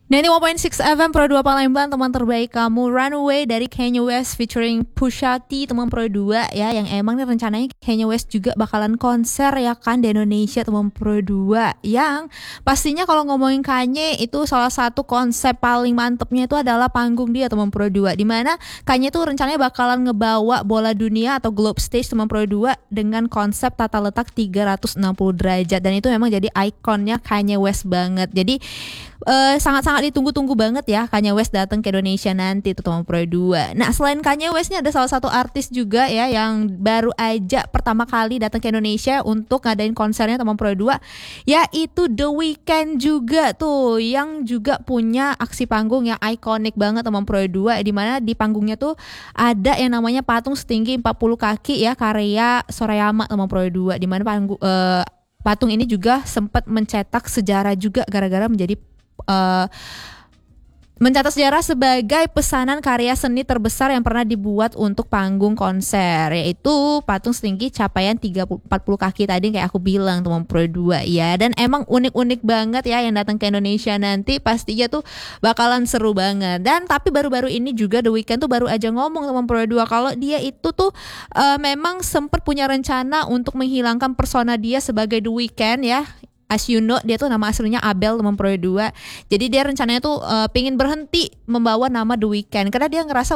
91.6 FM Pro 2 Palembang, teman terbaik kamu. Runaway dari Kanye West featuring Pusha T, teman Pro 2 ya. Yang emang nih rencananya Kanye West juga bakalan konser ya kan di Indonesia, teman Pro 2. Yang pastinya kalau ngomongin Kanye itu salah satu konsep paling mantepnya itu adalah panggung dia, teman Pro 2. Dimana Kanye tuh rencananya bakalan ngebawa bola dunia atau globe stage, teman Pro 2, dengan konsep tata letak 360 derajat. Dan itu memang jadi ikonnya Kanye West banget. Jadi sangat-sangat ditunggu-tunggu banget ya Kanye West datang ke Indonesia nanti tuh, teman Pro 2. Nah, selain Kanye West nih ada salah satu artis juga ya yang baru aja pertama kali datang ke Indonesia untuk ngadain konsernya, teman Pro 2, yaitu The Weeknd juga tuh, yang juga punya aksi panggung yang ikonik banget, teman Pro 2, di mana di panggungnya tuh ada yang namanya patung setinggi 40 kaki ya, karya Sorayama, teman Pro 2, di mana patung ini juga sempat mencetak sejarah juga gara-gara eh, mencatat sejarah sebagai pesanan karya seni terbesar yang pernah dibuat untuk panggung konser, yaitu patung setinggi capaian 40 kaki tadi kayak aku bilang, teman Pro 2 ya. Dan emang unik-unik banget ya yang datang ke Indonesia nanti, pastinya tuh bakalan seru banget. Dan tapi baru-baru ini juga The Weeknd tuh baru aja ngomong, teman Pro 2, kalau dia itu tuh memang sempat punya rencana untuk menghilangkan persona dia sebagai The Weeknd ya. As you know, dia tuh nama aslinya Abel, teman Pro 2. Jadi dia rencananya tuh pingin berhenti membawa nama The Weeknd karena dia ngerasa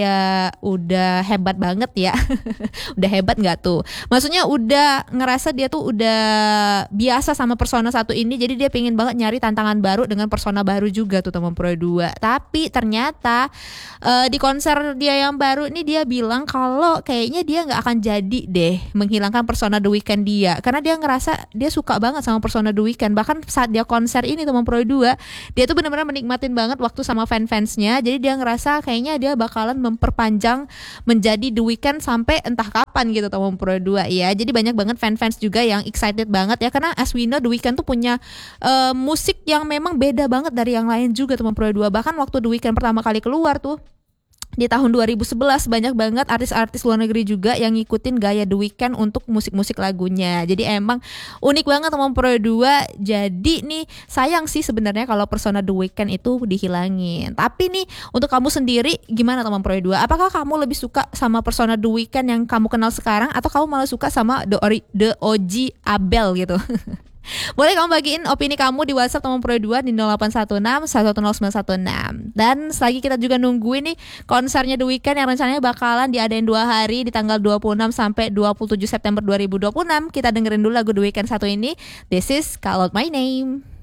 udah hebat banget ya. Udah hebat nggak tuh? Maksudnya udah ngerasa dia tuh udah biasa sama persona satu ini. Jadi dia pingin banget nyari tantangan baru dengan persona baru juga tuh, teman Pro 2. Tapi ternyata di konser dia yang baru ini dia bilang kalau kayaknya dia nggak akan jadi deh menghilangkan persona The Weeknd dia, karena dia ngerasa dia suka banget sama persona The Weeknd. Bahkan saat dia konser ini, teman Pro 2, dia tuh benar-benar menikmatin banget waktu sama fans-fansnya. Jadi dia ngerasa kayaknya dia bakalan memperpanjang menjadi The Weeknd sampai entah kapan gitu, teman Pro 2 ya. Jadi banyak banget fans-fans juga yang excited banget ya, karena as we know The Weeknd tuh punya musik yang memang beda banget dari yang lain juga, teman Pro 2. Bahkan waktu The Weeknd pertama kali keluar tuh di tahun 2011 banyak banget artis-artis luar negeri juga yang ngikutin gaya The Weeknd untuk musik-musik lagunya. Jadi emang unik banget, teman Pro 2. Jadi nih sayang sih sebenarnya kalau persona The Weeknd itu dihilangin. Tapi nih untuk kamu sendiri gimana, teman Pro 2? Apakah kamu lebih suka sama persona The Weeknd yang kamu kenal sekarang, atau kamu malah suka sama the OG Abel gitu? Boleh kamu bagiin opini kamu di WhatsApp teman Pro 2 di 0816 110 916. Dan selagi kita juga nungguin nih konsernya The Weeknd yang rencananya bakalan diadain 2 hari di tanggal 26 sampai 27 September 2026. Kita dengerin dulu lagu The Weeknd satu ini. This is Call Out My Name.